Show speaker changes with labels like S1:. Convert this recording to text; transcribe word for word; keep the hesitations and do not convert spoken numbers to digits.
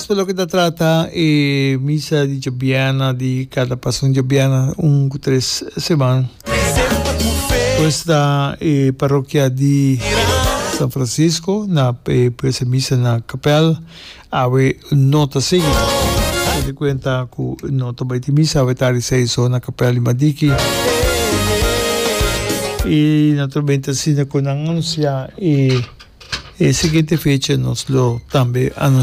S1: quello che da tratta è missa di Giobiana, di cada passione Giobiana, un tre settimane. Questa è parrocchia di San Francisco, na questa missa na cappella, ave nota seguita. Si cuenta con nota baiti missa, ave tari sei so na cappella di Madiki. E naturalmente sindaco non annuncia e e seguinte fece nos lo tambe annuncia